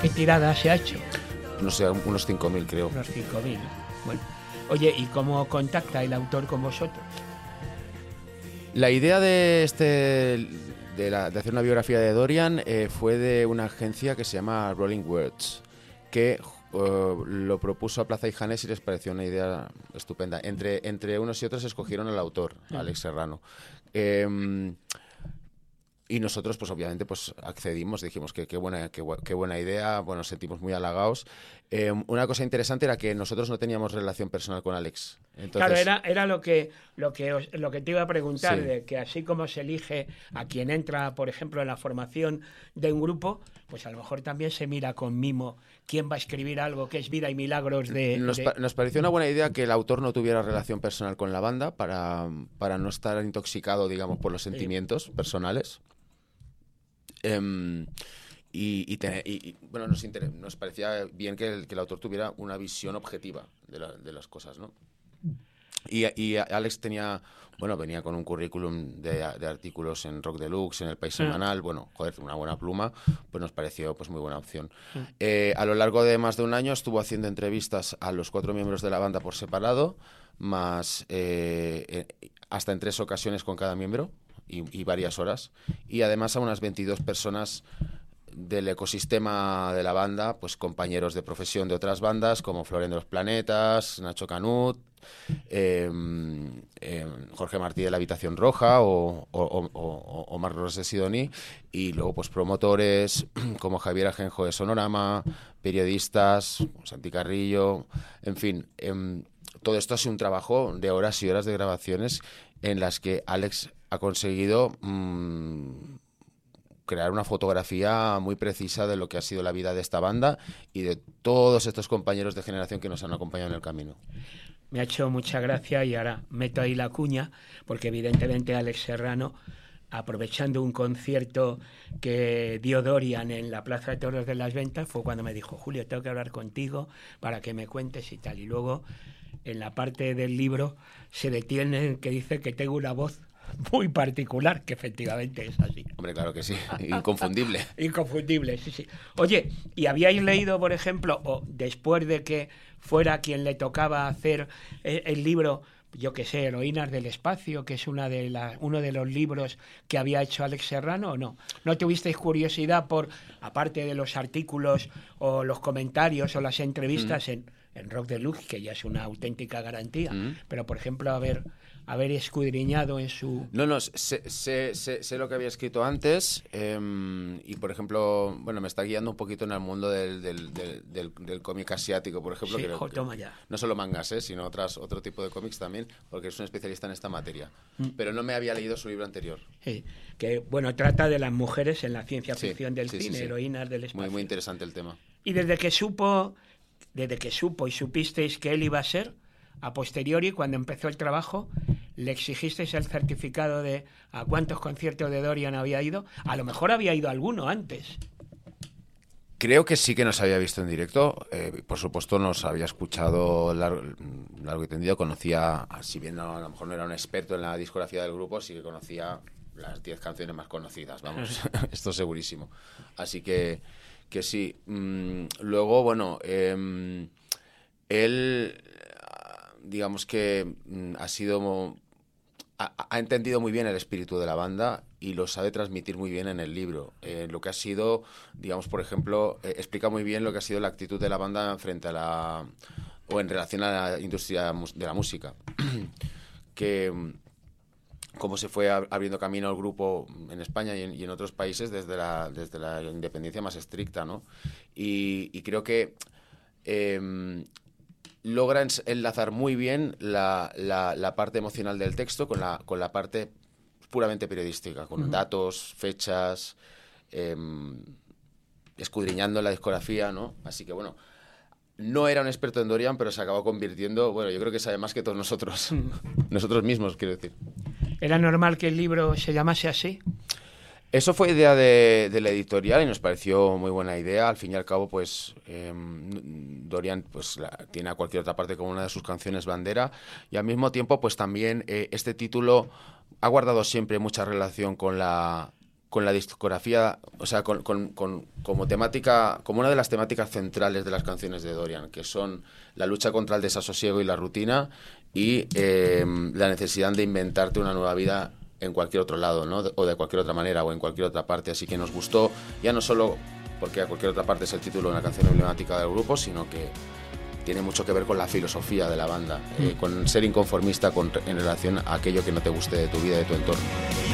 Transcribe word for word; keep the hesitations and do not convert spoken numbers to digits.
¿Qué tirada se ha hecho? No sé, unos cinco mil creo. Unos cinco mil. Bueno. Oye, ¿y cómo contacta el autor con vosotros? La idea de este de, la, de hacer una biografía de Dorian eh, fue de una agencia que se llama Rolling Words, que uh, lo propuso a Plaza y Janés y les pareció una idea estupenda. Entre, entre unos y otros escogieron al autor, uh-huh. Alex Serrano. Eh, y nosotros, pues obviamente, pues accedimos, dijimos que qué buena, qué, qué buena idea, bueno, nos sentimos muy halagados. Eh, una cosa interesante era que nosotros no teníamos relación personal con Alex. Entonces, claro, era, era lo que lo que os, lo que te iba a preguntar, sí. de que así como se elige a quien entra, por ejemplo, en la formación de un grupo, pues a lo mejor también se mira con mimo quién va a escribir algo que es Vida y Milagros de... Nos, de... pa- nos pareció una buena idea que el autor no tuviera relación personal con la banda para, para no estar intoxicado, digamos, por los sentimientos sí. personales. Um, y, y, te, y, y bueno, nos, inter- nos parecía bien que el, que el autor tuviera una visión objetiva de, la, de las cosas, ¿no? Y, y Alex tenía, bueno, venía con un currículum de, de artículos en Rock Deluxe, en El País Semanal, bueno, joder, una buena pluma, pues nos pareció pues muy buena opción. Eh, a lo largo de más de un año estuvo haciendo entrevistas a los cuatro miembros de la banda por separado, más eh, eh, hasta en tres ocasiones con cada miembro. Y, y varias horas, y además a unas veintidós personas del ecosistema de la banda, pues compañeros de profesión de otras bandas como Florian de los Planetas, Nacho Canut, eh, eh, Jorge Martí de la Habitación Roja o, o, o, o Omar Ros de Sidoní, y luego pues promotores como Javier Ajenjo de Sonorama, periodistas, Santi Carrillo, en fin, eh, todo esto ha sido un trabajo de horas y horas de grabaciones en las que Alex ha conseguido mmm, crear una fotografía muy precisa de lo que ha sido la vida de esta banda y de todos estos compañeros de generación que nos han acompañado en el camino. Me ha hecho mucha gracia y ahora meto ahí la cuña, porque evidentemente Alex Serrano, aprovechando un concierto que dio Dorian en la Plaza de Toros de las Ventas, fue cuando me dijo: Julio, tengo que hablar contigo para que me cuentes y tal. Y luego, en la parte del libro, se detiene que dice que tengo una voz muy particular, que efectivamente es así. Hombre, claro que sí, inconfundible. Inconfundible, sí, sí. Oye, ¿y habíais leído, por ejemplo, o después de que fuera quien le tocaba hacer el, el libro, yo qué sé, Heroínas del Espacio, que es una de la, uno de los libros que había hecho Alex Serrano, o no? ¿No tuvisteis curiosidad por, aparte de los artículos o los comentarios o las entrevistas mm. en, en Rock Deluxe, que ya es una auténtica garantía, mm. pero, por ejemplo, a ver... haber escudriñado en su... No, no, sé, sé, sé, sé lo que había escrito antes eh, y, por ejemplo, bueno, me está guiando un poquito en el mundo del, del, del, del, del cómic asiático, por ejemplo. Sí, que, jo, toma ya. No solo mangas, ¿eh? Sino otras, otro tipo de cómics también, porque es un especialista en esta materia. Mm. Pero no me había leído su libro anterior. Sí, que, bueno, trata de las mujeres en la ciencia ficción sí, del sí, cine, sí, sí. Heroínas del Espacio. Muy, muy interesante el tema. Y desde que supo, desde que supo y supisteis que él iba a ser, a posteriori, cuando empezó el trabajo, ¿le exigisteis el certificado de a cuántos conciertos de Dorian había ido? A lo mejor había ido alguno antes. Creo que sí que nos había visto en directo. Eh, por supuesto, nos había escuchado largo, largo y tendido. Conocía, si bien no, a lo mejor no era un experto en la discografía del grupo, sí que conocía las diez canciones más conocidas, vamos, esto segurísimo. Así que, que sí. Mm, luego, bueno, eh, él... digamos que mm, ha sido ha, ha entendido muy bien el espíritu de la banda y lo sabe transmitir muy bien en el libro. Eh, lo que ha sido, digamos, por ejemplo, eh, explica muy bien lo que ha sido la actitud de la banda frente a la o en relación a la industria de la música, que cómo se fue abriendo camino el grupo en España y en, y en otros países desde la desde la independencia más estricta, ¿no? Y, y creo que eh, logra enlazar muy bien la, la, la parte emocional del texto con la, con la parte puramente periodística, con uh-huh. datos, fechas, eh, escudriñando la discografía, ¿no? Así que, bueno, no era un experto en Dorian, pero se acabó convirtiendo, bueno, yo creo que sabe más que todos nosotros, uh-huh. nosotros mismos, quiero decir. ¿Era normal que el libro se llamase así? Eso fue idea de, de la editorial y nos pareció muy buena idea. Al fin y al cabo, pues eh, Dorian pues la, tiene a cualquier otra parte como una de sus canciones bandera y al mismo tiempo, pues también eh, este título ha guardado siempre mucha relación con la con la discografía, o sea, con, con, con, como temática, como una de las temáticas centrales de las canciones de Dorian, que son la lucha contra el desasosiego y la rutina y eh, la necesidad de inventarte una nueva vida en cualquier otro lado, ¿no? O de cualquier otra manera o en cualquier otra parte. Así que nos gustó, ya no solo porque a cualquier otra parte es el título de una canción emblemática del grupo, sino que tiene mucho que ver con la filosofía de la banda, mm. eh, con ser inconformista con, en relación a aquello que no te guste de tu vida y de tu entorno.